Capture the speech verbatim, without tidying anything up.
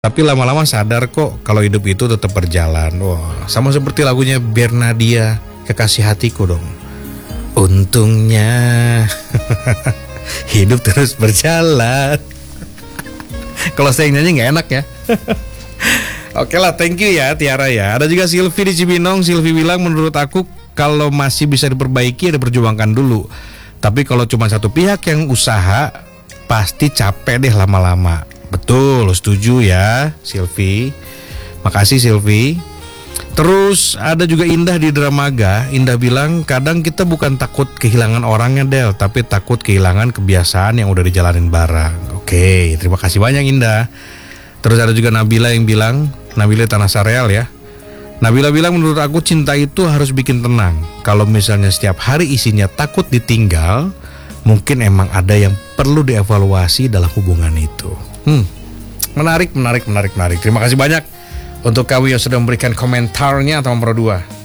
Tapi lama-lama sadar kok kalau hidup itu tetap berjalan. Wah, sama seperti lagunya Bernadia, Kekasih Hatiku dong. Untungnya hidup terus berjalan. Kalau saya nyanyi nggak enak ya. Oke lah, thank you ya Tiara ya. Ada juga Silvi di Cibinong. Silvi bilang menurut aku kalau masih bisa diperbaiki ada perjuangkan dulu. Tapi kalau cuma satu pihak yang usaha pasti capek deh lama-lama. Betul, setuju ya Silvi. Makasih Silvi. Terus ada juga Indah di Dramaga. Indah bilang kadang kita bukan takut kehilangan orangnya Del, tapi takut kehilangan kebiasaan yang udah dijalanin bareng. Oke, terima kasih banyak Indah. Terus ada juga Nabila yang bilang, Nabila Tanah Sareal ya. Nabila bilang menurut aku cinta itu harus bikin tenang. Kalau misalnya setiap hari isinya takut ditinggal, mungkin emang ada yang perlu dievaluasi dalam hubungan itu. Hmm, menarik, menarik, menarik, menarik. Terima kasih banyak untuk kamu yang sudah memberikan komentarnya atau nomor dua.